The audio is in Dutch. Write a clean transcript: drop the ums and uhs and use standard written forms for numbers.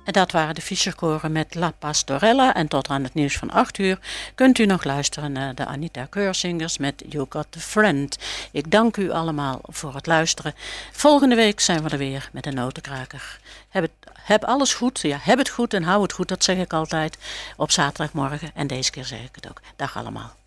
En dat waren de Fischerkoren met La Pastorella. En tot aan het nieuws van 8 uur kunt u nog luisteren naar de Anita Keursingers met You Got a Friend. Ik dank u allemaal voor het luisteren. Volgende week zijn we er weer met een notenkraker. Heb alles goed. Ja, heb het goed en hou het goed. Dat zeg ik altijd op zaterdagmorgen. En deze keer zeg ik het ook. Dag allemaal.